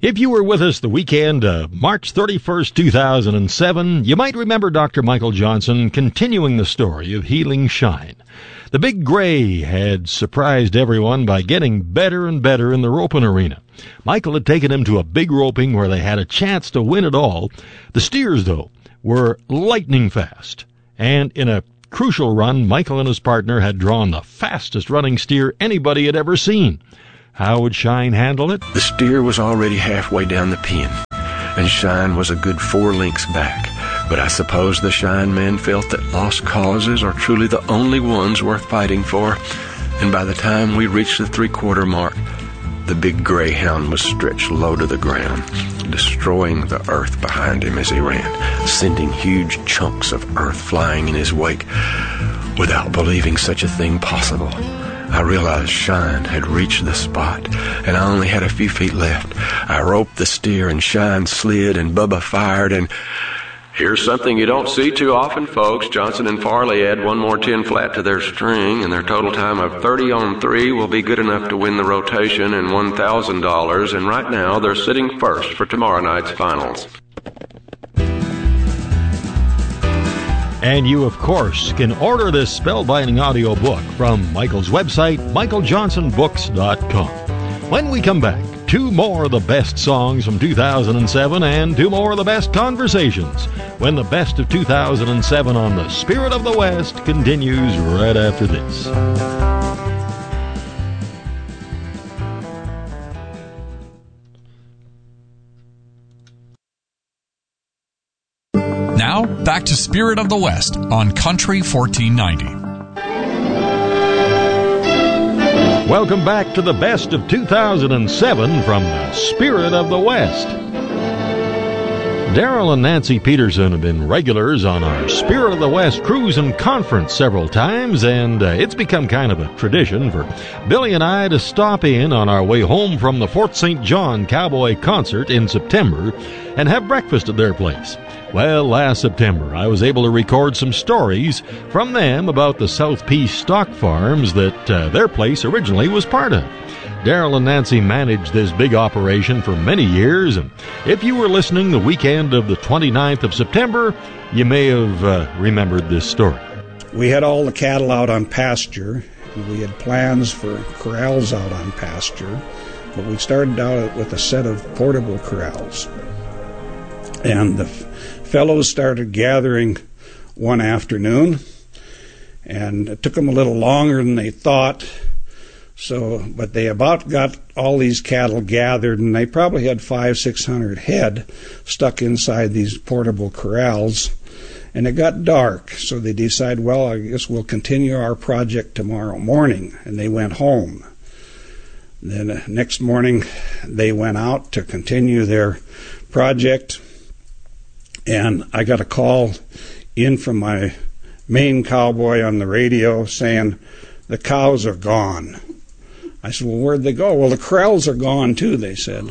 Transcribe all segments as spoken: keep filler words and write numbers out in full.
If you were with us the weekend of March thirty-first, two thousand seven, you might remember Doctor Michael Johnson continuing the story of Healing Shine. The Big Gray had surprised everyone by getting better and better in the roping arena. Michael had taken him to a big roping where they had a chance to win it all. The steers, though, were lightning fast. And in a crucial run, Michael and his partner had drawn the fastest running steer anybody had ever seen. How would Shine handle it? The steer was already halfway down the pen, and Shine was a good four lengths back. But I suppose the Shine men felt that lost causes are truly the only ones worth fighting for, and by the time we reached the three-quarter mark, the Big Greyhound was stretched low to the ground, destroying the earth behind him as he ran, sending huge chunks of earth flying in his wake. Without believing such a thing possible, I realized Shine had reached the spot, and I only had a few feet left. I roped the steer, and Shine slid, and Bubba fired, and... Here's something you don't see too often, folks. Johnson and Farley add one more ten flat to their string, and their total time of thirty on three will be good enough to win the rotation and one thousand dollars, and right now they're sitting first for tomorrow night's finals. And you, of course, can order this spellbinding audio book from Michael's website, michael johnson books dot com. When we come back, two more of the best songs from two thousand seven and two more of the best conversations when the best of two thousand seven on the Spirit of the West continues right after this. Now, back to Spirit of the West on Country fourteen ninety. Welcome back to the best of two thousand seven from the Spirit of the West. Daryl and Nancy Peterson have been regulars on our Spirit of the West cruise and conference several times, and uh, it's become kind of a tradition for Billy and I to stop in on our way home from the Fort Saint John Cowboy Concert in September and have breakfast at their place. Well, last September, I was able to record some stories from them about the South Peace stock farms that uh, their place originally was part of. Daryl and Nancy managed this big operation for many years, and if you were listening the weekend of the twenty-ninth of September, you may have uh, remembered this story. We had all the cattle out on pasture, and we had plans for corrals out on pasture, but we started out with a set of portable corrals. And the fellows started gathering one afternoon, and it took them a little longer than they thought. So, but they about got all these cattle gathered, and they probably had five, six hundred head stuck inside these portable corrals. And it got dark, so they decided, well, I guess we'll continue our project tomorrow morning. And they went home. Then uh, next morning, they went out to continue their project. And I got a call in from my main cowboy on the radio saying, the cows are gone. I said, well, where'd they go? Well, the corrals are gone, too, they said.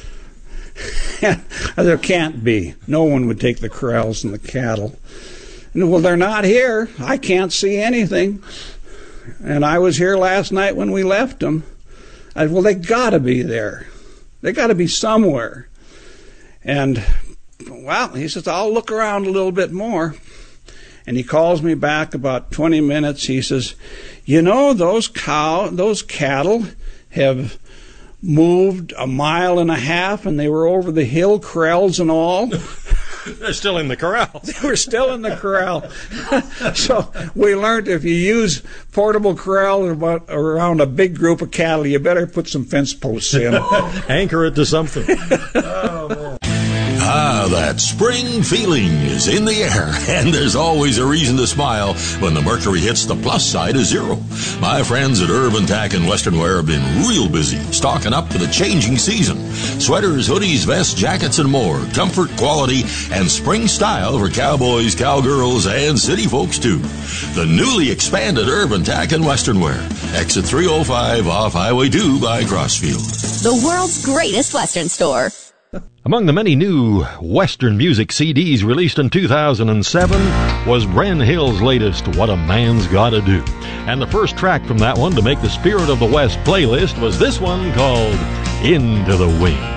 There can't be. No one would take the corrals and the cattle. And, well, they're not here. I can't see anything. And I was here last night when we left them. I said, well, they got to be there. They got to be somewhere. And... well, he says, I'll look around a little bit more. And he calls me back about twenty minutes. He says, you know, those cow, those cattle have moved a mile and a half, and they were over the hill, corrals and all. They're still in the corral. They were still in the corral. So we learned if you use portable corral about, around a big group of cattle, you better put some fence posts in. Anchor it to something. Oh, man. Ah, that spring feeling is in the air, and there's always a reason to smile when the mercury hits the plus side of zero. My friends at Urban Tack and Western Wear have been real busy stocking up for the changing season. Sweaters, hoodies, vests, jackets, and more. Comfort, quality, and spring style for cowboys, cowgirls, and city folks, too. The newly expanded Urban Tack and Western Wear. Exit three oh five off Highway two by Crossfield. The world's greatest Western store. Among the many new Western music C Ds released in two thousand seven was Bren Hill's latest, What a Man's Gotta Do. And the first track from that one to make the Spirit of the West playlist was this one called Into the Wind.